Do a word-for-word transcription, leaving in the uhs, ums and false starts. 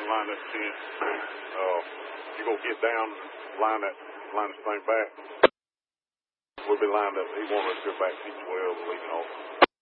and line that ten. Uh, you go get down, line that, line this thing back. We'll be lined up. He wanted us to go back T twelve, leaving off.